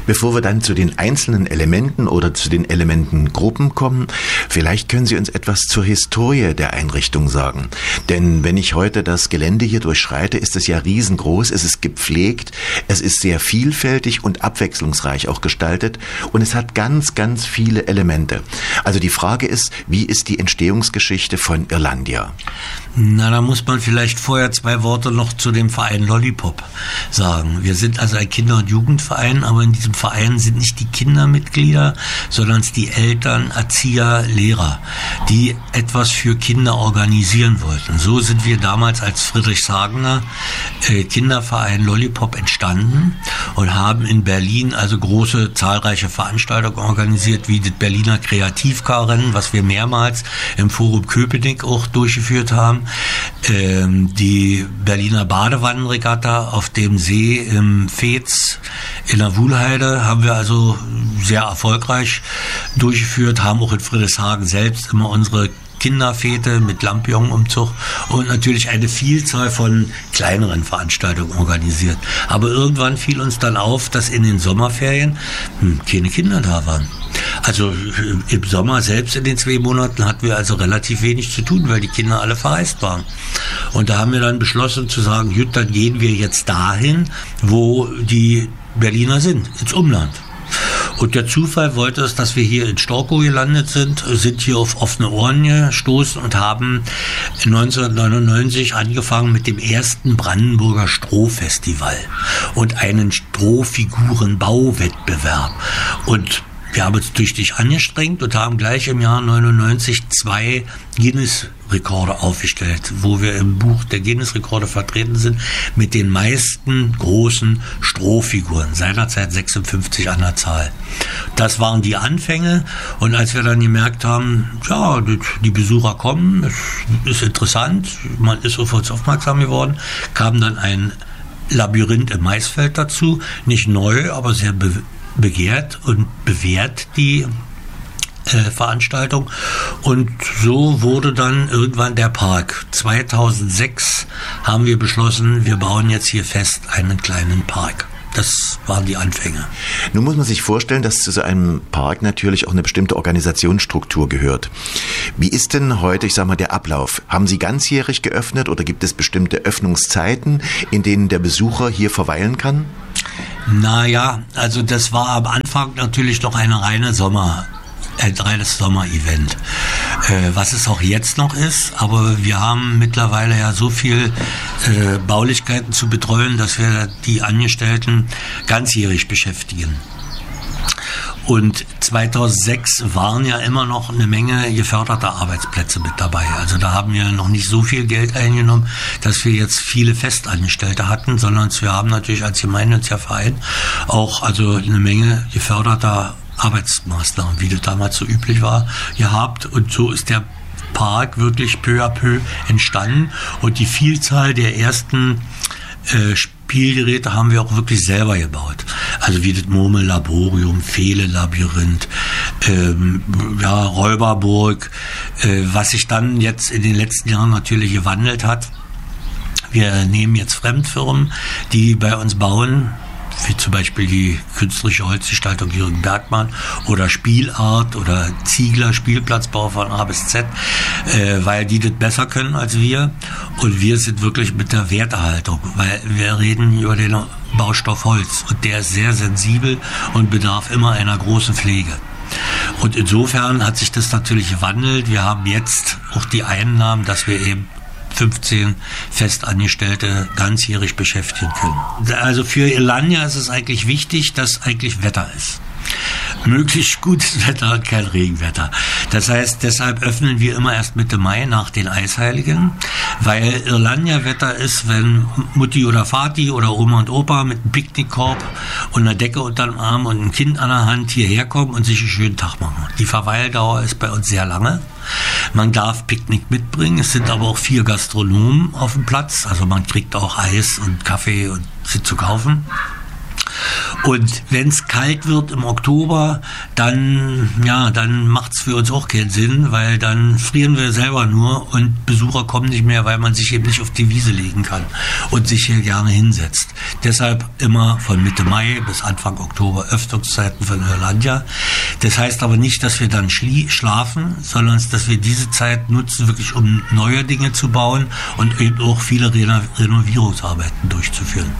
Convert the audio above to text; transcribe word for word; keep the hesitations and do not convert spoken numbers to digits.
Bevor wir dann zu den einzelnen Elementen oder zu den Elementengruppen kommen, vielleicht können Sie uns etwas zur Historie der Einrichtung sagen. Denn wenn ich heute das Gelände hier durchschreite, ist es ja riesengroß, es ist gepflegt, es ist sehr vielfältig und abwechslungsreich auch gestaltet und es hat ganz, ganz viele Elemente. Also die Frage ist, wie ist die Entstehungsgeschichte von Irlandia? Na, da muss man vielleicht vorher zwei Worte noch zu dem Verein Lollipop sagen. Wir sind also ein Kinder- und Jugendverein, aber in diesem Verein sind nicht die Kinder Mitglieder, sondern die Eltern, Erzieher, Lehrer, die etwas für Kinder organisieren wollten. So sind wir damals als Friedrichshagener äh, Kinderverein Lollipop entstanden und haben in Berlin also große, zahlreiche Veranstaltungen organisiert, wie das Berliner Kreativkarrennen, was wir mehrmals im Forum Köpenick auch durchgeführt haben. Ähm, die Berliner Badewannenregatta auf dem See im Veets in der Wuhlheide haben wir also sehr erfolgreich durchgeführt, haben auch in Friedrichshagen selbst immer unsere Kinderfete mit Lampion-Umzug und natürlich eine Vielzahl von kleineren Veranstaltungen organisiert. Aber irgendwann fiel uns dann auf, dass in den Sommerferien hm, keine Kinder da waren. Also im Sommer selbst in den zwei Monaten hatten wir also relativ wenig zu tun, weil die Kinder alle verreist waren. Und da haben wir dann beschlossen zu sagen, gut, dann gehen wir jetzt dahin, wo die Berliner sind, ins Umland. Und der Zufall wollte es, dass wir hier in Storkow gelandet sind, sind hier auf offene Ohren gestoßen und haben neunzehnhundertneunundneunzig angefangen mit dem ersten Brandenburger Strohfestival und einen Strohfigurenbauwettbewerb. Und wir haben uns tüchtig angestrengt und haben gleich im Jahr neunundneunzig zwei Guinness-Rekorde aufgestellt, wo wir im Buch der Guinness-Rekorde vertreten sind mit den meisten großen Strohfiguren, seinerzeit sechsundfünfzig an der Zahl. Das waren die Anfänge und als wir dann gemerkt haben, ja, die Besucher kommen, es ist interessant, man ist auf uns aufmerksam geworden, kam dann ein Labyrinth im Maisfeld dazu, nicht neu, aber sehr be- begehrt und bewährt die äh, Veranstaltung und so wurde dann irgendwann der Park. zweitausendsechs haben wir beschlossen, wir bauen jetzt hier fest einen kleinen Park. Das waren die Anfänge. Nun muss man sich vorstellen, dass zu so einem Park natürlich auch eine bestimmte Organisationsstruktur gehört. Wie ist denn heute, ich sag mal, der Ablauf? Haben Sie ganzjährig geöffnet oder gibt es bestimmte Öffnungszeiten, in denen der Besucher hier verweilen kann? Naja, also das war am Anfang natürlich noch eine reine Sommer, ein reines Sommerevent, äh, was es auch jetzt noch ist, aber wir haben mittlerweile ja so viel äh, Baulichkeiten zu betreuen, dass wir die Angestellten ganzjährig beschäftigen. Und zweitausendsechs waren ja immer noch eine Menge geförderter Arbeitsplätze mit dabei. Also da haben wir noch nicht so viel Geld eingenommen, dass wir jetzt viele Festangestellte hatten, sondern wir haben natürlich als gemeinnütziger Verein auch also eine Menge geförderter Arbeitsmaßnahmen, wie das damals so üblich war, gehabt. Und so ist der Park wirklich peu à peu entstanden. Und die Vielzahl der ersten äh, Spielgeräte haben wir auch wirklich selber gebaut. Also wie das Murmellaborium, Fehle-Labyrinth, ähm, ja, Räuberburg, äh, was sich dann jetzt in den letzten Jahren natürlich gewandelt hat. Wir nehmen jetzt Fremdfirmen, die bei uns bauen, wie zum Beispiel die künstlerische Holzgestaltung Jürgen Bergmann oder Spielart oder Ziegler, Spielplatzbau von A bis Z, äh, weil die das besser können als wir. Und wir sind wirklich mit der Werterhaltung, weil wir reden über den Baustoff Holz und der ist sehr sensibel und bedarf immer einer großen Pflege. Und insofern hat sich das natürlich gewandelt. Wir haben jetzt auch die Einnahmen, dass wir eben fünfzehn Festangestellte ganzjährig beschäftigen können. Also für Irlandia ist es eigentlich wichtig, dass eigentlich Wetter ist. Möglichst gutes Wetter und kein Regenwetter. Das heißt, deshalb öffnen wir immer erst Mitte Mai nach den Eisheiligen, weil Irlandia-Wetter ist, wenn Mutti oder Vati oder Oma und Opa mit einem Picknickkorb und einer Decke unter dem Arm und einem Kind an der Hand hierher kommen und sich einen schönen Tag machen. Die Verweildauer ist bei uns sehr lange. Man darf Picknick mitbringen, es sind aber auch vier Gastronomen auf dem Platz, also man kriegt auch Eis und Kaffee und sind zu kaufen. Und wenn es kalt wird im Oktober, dann, ja, dann macht es für uns auch keinen Sinn, weil dann frieren wir selber nur und Besucher kommen nicht mehr, weil man sich eben nicht auf die Wiese legen kann und sich hier gerne hinsetzt. Deshalb immer von Mitte Mai bis Anfang Oktober Öffnungszeiten von Irlandia. Das heißt aber nicht, dass wir dann schlie- schlafen, sondern dass wir diese Zeit nutzen, wirklich um neue Dinge zu bauen und eben auch viele Reno- Renovierungsarbeiten durchzuführen.